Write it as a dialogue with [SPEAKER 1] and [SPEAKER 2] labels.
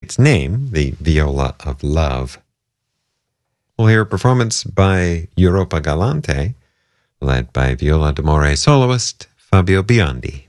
[SPEAKER 1] its name, the Viola of Love. We'll hear a performance by Europa Galante, led by viola d'amore soloist Fabio Biondi.